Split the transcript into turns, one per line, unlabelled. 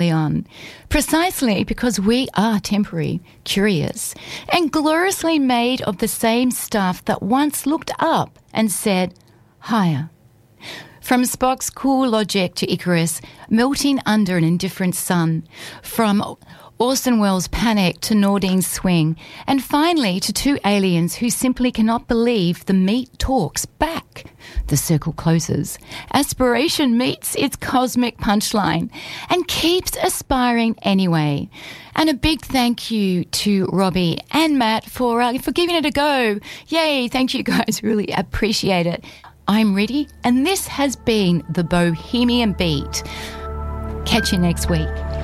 on, precisely because we are temporary, curious, and gloriously made of the same stuff that once looked up and said, higher. From Spock's cool logic to Icarus, melting under an indifferent sun, from Orson Welles' Panic to Nordine's Swing, and finally to two aliens who simply cannot believe the meat talks back. The circle closes. Aspiration meets its cosmic punchline and keeps aspiring anyway. And a big thank you to Robbie and Matt for giving it a go. Yay, thank you guys, really appreciate it. I'm ready, and this has been the Bohemian Beat. Catch you next week.